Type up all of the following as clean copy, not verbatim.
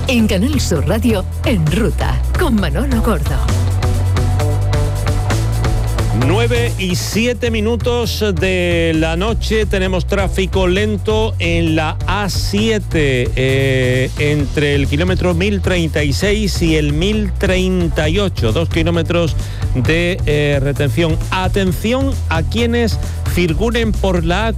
En Canal Sur Radio, En Ruta, con Manolo Gordo. 9:07 de la noche. Tenemos tráfico lento en la A7 entre el kilómetro 1036 y el 1038, 2 kilómetros de retención. Atención a quienes circulen por la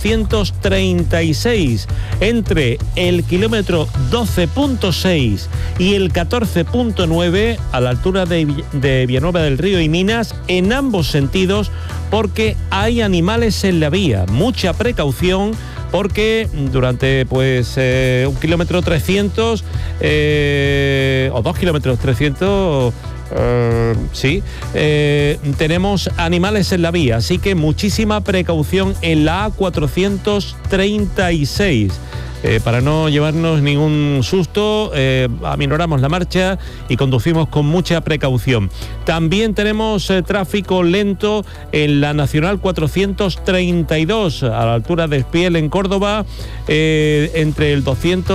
A436 entre el kilómetro 12.6 y el 14.9 a la altura de Villanueva del Río y Minas, en ambos sentidos, porque hay animales en la vía. Mucha precaución, porque durante un kilómetro 300 o 2 kilómetros 300 tenemos animales en la vía, así que muchísima precaución en la A436. Para no llevarnos ningún susto, aminoramos la marcha y conducimos con mucha precaución. También tenemos tráfico lento en la Nacional 432, a la altura de Espiel, en Córdoba, entre el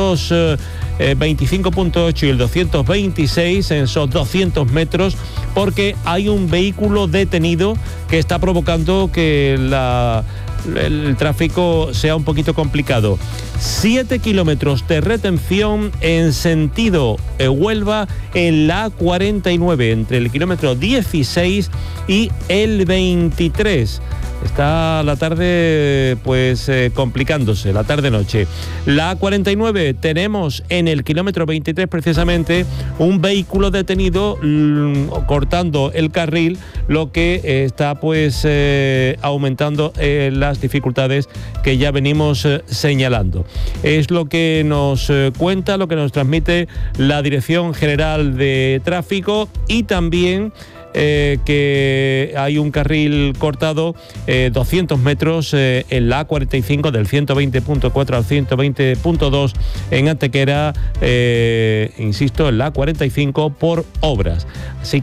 225.8 y el 226, en esos 200 metros, porque hay un vehículo detenido que está provocando que el tráfico sea un poquito complicado. 7 kilómetros de retención en sentido Huelva en la A49 entre el kilómetro 16 y el 23. Está la tarde complicándose, la tarde-noche. La A49 tenemos en el kilómetro 23 precisamente un vehículo detenido cortando el carril, lo que está aumentando las dificultades que ya venimos señalando. Es lo que nos cuenta, lo que nos transmite la Dirección General de Tráfico, y también que hay un carril cortado 200 metros en la A45 del 120.4 al 120.2 en Antequera, insisto, en la A45 por obras. Así